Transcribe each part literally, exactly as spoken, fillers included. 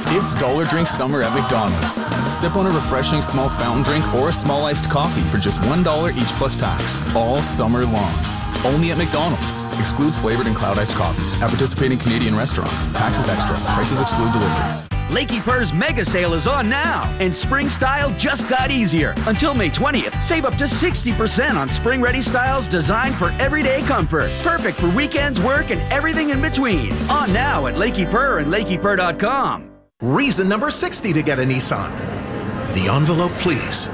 It's Dollar Drink Summer at McDonald's. Sip on a refreshing small fountain drink or a small iced coffee for just one dollar each plus tax, all summer long. Only at McDonald's. Excludes flavored and cloud iced coffees. At participating Canadian restaurants. Taxes extra. Prices exclude delivery. Lakey Purr's mega sale is on now, and spring style just got easier. Until May twentieth, save up to sixty percent on spring-ready styles designed for everyday comfort. Perfect for weekends, work, and everything in between. On now at Lakey Purr and lakey purr dot com. Reason number sixty to get a Nissan. The envelope, please.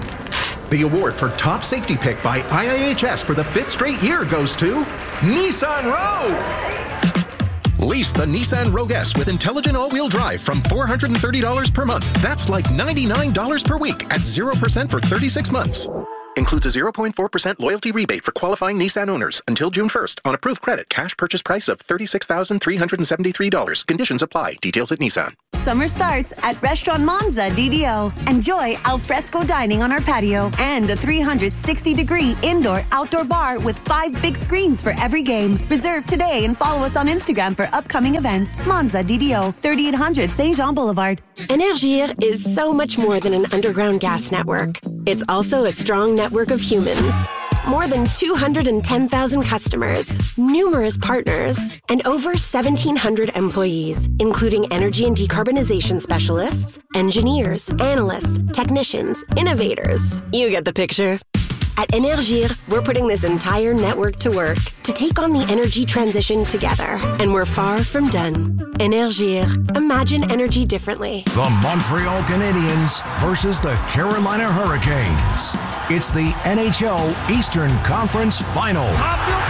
The award for top safety pick by I I H S for the fifth straight year goes to Nissan Rogue. Lease the Nissan Rogue S with intelligent all-wheel drive from four hundred thirty dollars per month. That's like ninety-nine dollars per week at zero percent for thirty-six months. Includes a zero point four percent loyalty rebate for qualifying Nissan owners until June first on approved credit. Cash purchase price of thirty-six thousand three hundred seventy-three dollars. Conditions apply. Details at Nissan. Summer starts at Restaurant Monza D D O. Enjoy alfresco dining on our patio and a three hundred sixty degree indoor-outdoor bar with five big screens for every game. Reserve today and follow us on Instagram for upcoming events. Monza D D O, thirty-eight hundred Saint Jean Boulevard. Énergir is so much more than an underground gas network. It's also a strong network of humans. More than two hundred ten thousand customers, numerous partners, and over seventeen hundred employees, including energy and decarbonization specialists, engineers, analysts, technicians, innovators. You get the picture. At Énergir, we're putting this entire network to work to take on the energy transition together. And we're far from done. Énergir. Imagine energy differently. The Montreal Canadiens versus the Carolina Hurricanes. It's the N H L Eastern Conference Final. Caufield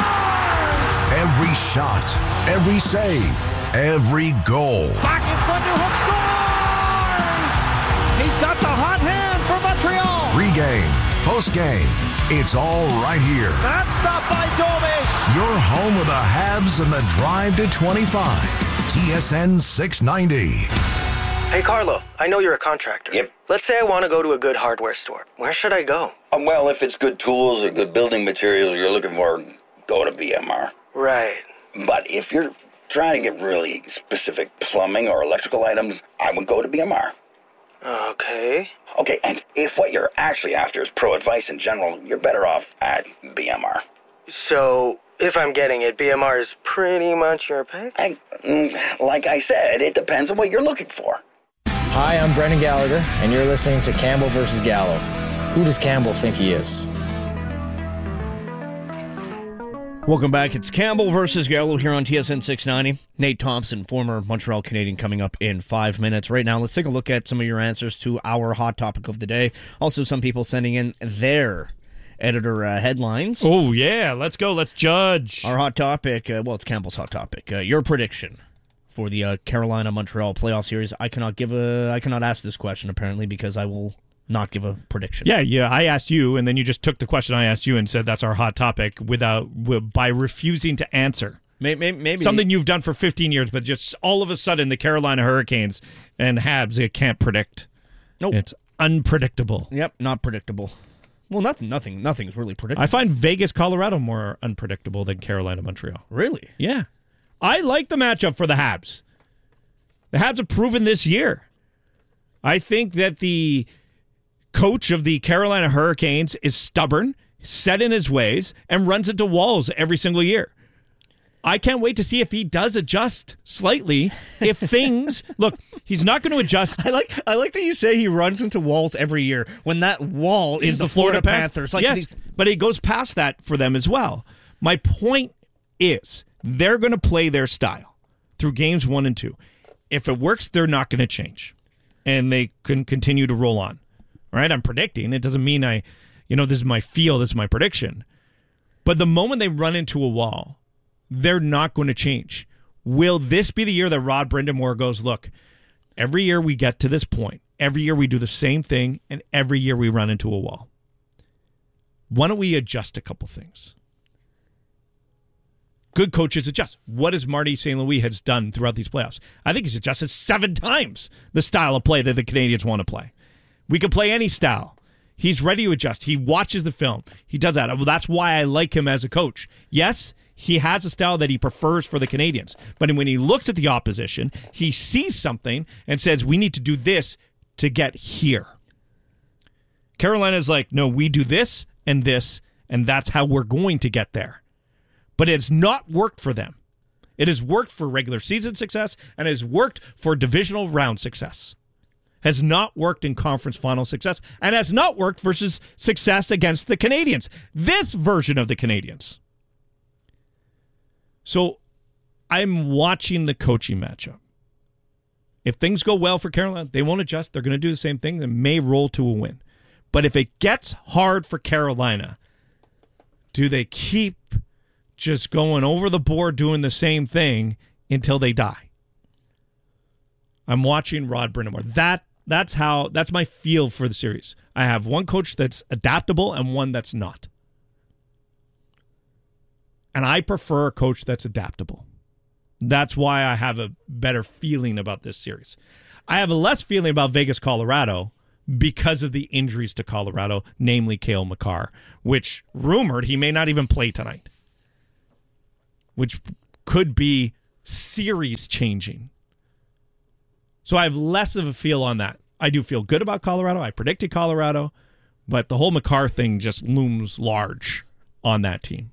scores! Every shot, every save, every goal. Back in front to Hook scores! He's got the hot hand for Montreal. Pre-game, post-game, it's all right here. That stop by Dovish. Your home of the Habs and the Drive to twenty-five. T S N six ninety. Hey, Carlo, I know you're a contractor. Yep. Let's say I want to go to a good hardware store. Where should I go? Um, well, if it's good tools or good building materials you're looking for, go to B M R. Right. But if you're trying to get really specific plumbing or electrical items, I would go to B M R. Okay. Okay, and if what you're actually after is pro advice in general, you're better off at B M R. So, if I'm getting it, B M R is pretty much your pick? I, like I said, it depends on what you're looking for. Hi, I'm Brendan Gallagher, and you're listening to Campbell versus Gallo. Who does Campbell think he is? Welcome back. It's Campbell versus Gallo here on T S N six ninety. Nate Thompson, former Montreal Canadian, coming up in five minutes. Right now, let's take a look at some of your answers to our hot topic of the day. Also, some people sending in their editor uh, headlines. Oh, yeah. Let's go. Let's judge. Our hot topic, uh, well, it's Campbell's hot topic. Uh, your prediction for the uh, Carolina-Montreal playoff series. I cannot give a. I cannot ask this question, apparently, because I will not give a prediction. Yeah, yeah. I asked you, and then you just took the question I asked you and said that's our hot topic without by refusing to answer. Maybe, maybe something you've done for fifteen years, but just all of a sudden the Carolina Hurricanes and Habs, it can't predict. Nope. It's unpredictable. Yep, not predictable. Well, nothing, nothing, nothing's really predictable. I find Vegas, Colorado more unpredictable than Carolina, Montreal. Really? Yeah. I like the matchup for the Habs. The Habs have proven this year. I think that the coach of the Carolina Hurricanes is stubborn, set in his ways, and runs into walls every single year. I can't wait to see if he does adjust slightly. If things look, he's not going to adjust. I like I like that you say he runs into walls every year when that wall is, is the, the Florida, Florida Panthers. Like yes, but he goes past that for them as well. My point is they're going to play their style through games one and two. If it works, they're not going to change, and they can continue to roll on. All right, I'm predicting. It doesn't mean I, you know, this is my feel, this is my prediction. But the moment they run into a wall, they're not going to change. Will this be the year that Rod Brind'Amour goes, look, every year we get to this point, every year we do the same thing, and every year we run into a wall. Why don't we adjust a couple things? Good coaches adjust. What has Marty Saint Louis has done throughout these playoffs? I think he's adjusted seven times the style of play that the Canadians want to play. We can play any style. He's ready to adjust. He watches the film. He does that. Well, that's why I like him as a coach. Yes, he has a style that he prefers for the Canadians. But when he looks at the opposition, he sees something and says, we need to do this to get here. Carolina's like, no, we do this and this, and that's how we're going to get there. But it's not worked for them. It has worked for regular season success and has worked for divisional round success. Has not worked in conference final success, and has not worked versus success against the Canadians. This version of the Canadians. So I'm watching the coaching matchup. If things go well for Carolina, they won't adjust. They're going to do the same thing and may roll to a win. But if it gets hard for Carolina, do they keep just going over the board doing the same thing until they die? I'm watching Rod Brind'Amour. That that's how that's my feel for the series. I have one coach that's adaptable and one that's not. And I prefer a coach that's adaptable. That's why I have a better feeling about this series. I have a less feeling about Vegas, Colorado, because of the injuries to Colorado, namely Cale Makar, which rumored he may not even play tonight, which could be series changing. So I have less of a feel on that. I do feel good about Colorado. I predicted Colorado, but the whole Makar thing just looms large on that team.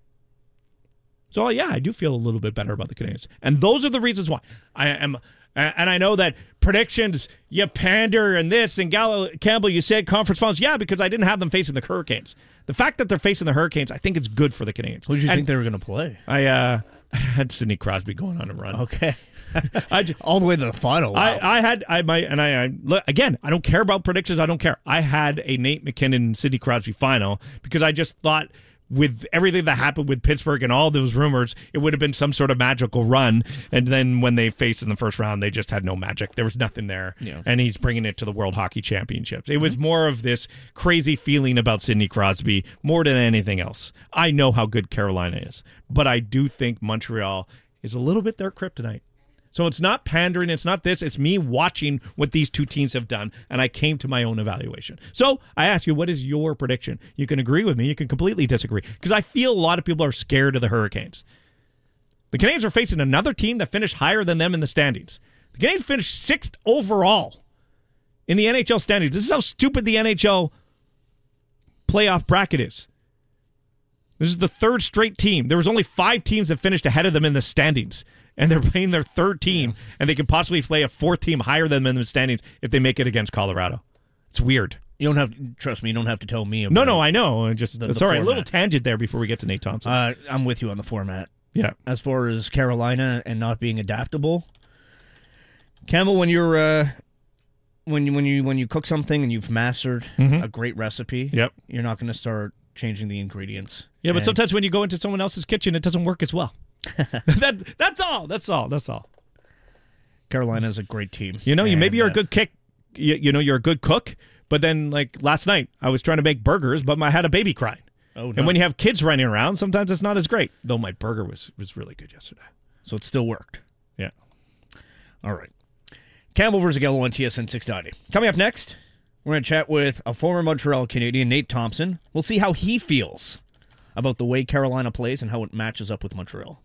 So, yeah, I do feel a little bit better about the Canadians. And those are the reasons why. I am, and I know that predictions, you pander and this, and Gallo, Campbell, you said conference finals. Yeah, because I didn't have them facing the Hurricanes. The fact that they're facing the Hurricanes, I think it's good for the Canadians. Who did you and think they were going to play? I uh, had Sidney Crosby going on a run. Okay. I just, all the way to the final. Wow. I, I had I my and I, I look, again. I don't care about predictions. I don't care. I had a Nate McKinnon Sidney Crosby final because I just thought with everything that happened with Pittsburgh and all those rumors, it would have been some sort of magical run. And then when they faced in the first round, they just had no magic. There was nothing there. Yeah. And he's bringing it to the World Hockey Championships. It was more of this crazy feeling about Sidney Crosby more than anything else. I know how good Carolina is, but I do think Montreal is a little bit their kryptonite. So it's not pandering, it's not this, it's me watching what these two teams have done, and I came to my own evaluation. So I ask you, what is your prediction? You can agree with me, you can completely disagree, because I feel a lot of people are scared of the Hurricanes. The Canadians are facing another team that finished higher than them in the standings. The Canadians finished sixth overall in the N H L standings. This is how stupid the N H L playoff bracket is. This is the third straight team. There was only five teams that finished ahead of them in the standings. And they're playing their third team, and they can possibly play a fourth team higher than them in the standings if they make it against Colorado. It's weird. You don't have trust me. You don't have to tell me. About no, no, I know. Just the, the sorry, format. A little tangent there before we get to Nate Thompson. Uh, I'm with you on the format. Yeah. As far as Carolina and not being adaptable, Campbell, when you're uh, when you when you when you cook something and you've mastered mm-hmm. a great recipe, yep. you're not going to start changing the ingredients. Yeah, but and sometimes when you go into someone else's kitchen, it doesn't work as well. that that's all. That's all. That's all. Carolina is a great team. You know, you and, maybe you're uh, a good kick. You, you know, you're a good cook. But then, like last night, I was trying to make burgers, but I had a baby crying. Oh, no. And when you have kids running around, sometimes it's not as great. Though my burger was was really good yesterday, so it still worked. Yeah. All right. Campbell versus Gallo on T S N six ninety. Coming up next, we're going to chat with a former Montreal Canadian, Nate Thompson. We'll see how he feels about the way Carolina plays and how it matches up with Montreal.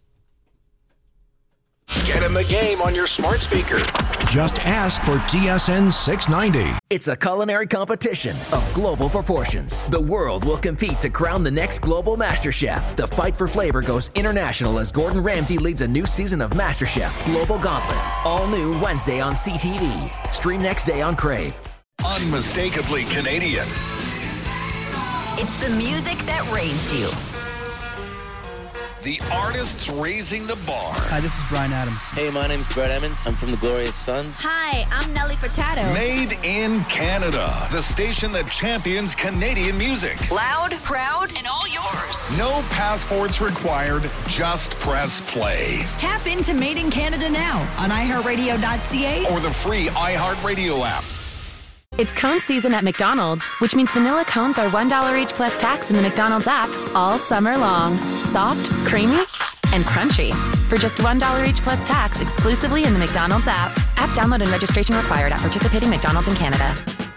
Get in the game on your smart speaker. Just ask for T S N six ninety. It's a culinary competition of global proportions. The world will compete to crown the next global MasterChef. The fight for flavor goes international as Gordon Ramsay leads a new season of MasterChef Global Gauntlet. All new Wednesday on C T V. Stream next day on Crave. Unmistakably Canadian. It's the music that raised you. The artists raising the bar. Hi, this is Bryan Adams. Hey, my name's Brett Emmons. I'm from the Glorious Sons. Hi, I'm Nelly Furtado. Made in Canada. The station that champions Canadian music. Loud, proud, and all yours. No passports required. Just press play. Tap into Made in Canada now on i heart radio dot c a or the free iHeartRadio app. It's cone season at McDonald's, which means vanilla cones are one dollar each plus tax in the McDonald's app all summer long. Soft, creamy, and crunchy. For just one dollar each plus tax exclusively in the McDonald's app. App download and registration required at participating McDonald's in Canada.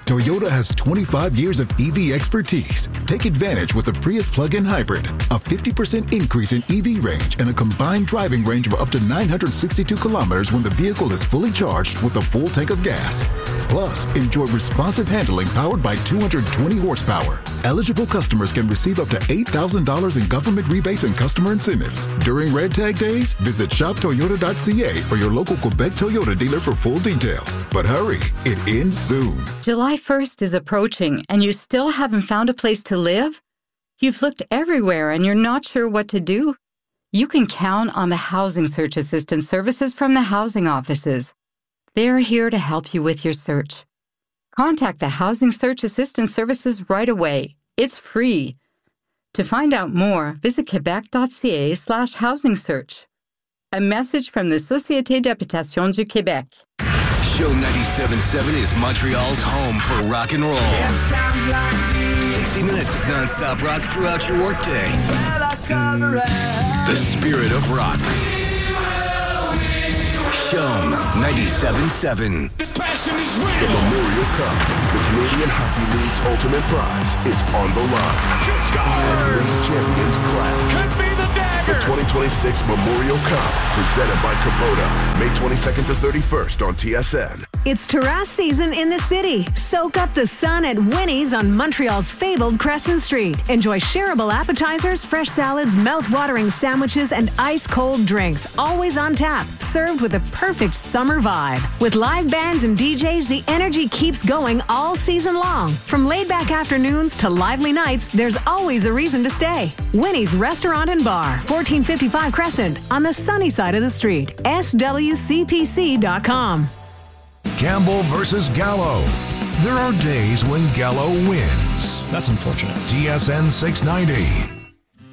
Toyota has twenty-five years of E V expertise. Take advantage with the Prius plug-in hybrid. A fifty percent increase in E V range and a combined driving range of up to nine hundred sixty-two kilometers when the vehicle is fully charged with a full tank of gas. Plus, enjoy responsive handling powered by two hundred twenty horsepower. Eligible customers can receive up to eight thousand dollars in government rebates and customer incentives. During Red Tag Days, visit shop toyota dot c a or your local Quebec Toyota dealer for full details. But hurry, it ends soon. July first is approaching and you still haven't found a place to live? You've looked everywhere and you're not sure what to do? You can count on the Housing Search Assistance services from the housing offices. They're here to help you with your search. Contact the Housing Search Assistance services right away. It's free. To find out more, visit quebec dot c a slash housing search. A message from the Société d'Habitation du Québec. Show ninety-seven point seven is Montreal's home for rock and roll. sixty minutes of non-stop rock throughout your workday. The spirit of rock. Show ninety-seven point seven. The Memorial Cup, the Canadian Hockey League's ultimate prize, is on the line. As league champions clash. Could be the dagger. The twenty twenty-six Memorial Cup, presented by Kubota, May twenty-second to thirty-first on T S N. It's terrace season in the city. Soak up the sun at Winnie's on Montreal's fabled Crescent Street. Enjoy shareable appetizers, fresh salads, mouth-watering sandwiches, and ice-cold drinks, always on tap, served with a perfect summer vibe. With live bands and D Js, the energy keeps going all season long. From laid-back afternoons to lively nights, there's always a reason to stay. Winnie's Restaurant and Bar, fourteen fifty-five Crescent, on the sunny side of the street. S W C P C dot com. Campbell versus Gallo. There are days when Gallo wins. That's unfortunate. T S N six ninety.